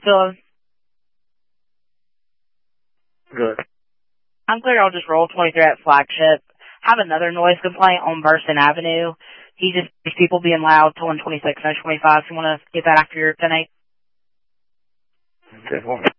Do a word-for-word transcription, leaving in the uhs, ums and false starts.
feeling? Good. I'm clear. I'll just roll twenty-three at Flagship. Have another noise complaint on Burson Avenue. He just, there's people being loud, tolling twenty-six, no twenty-five. So you want to get that after your ten eight? Okay, hold on.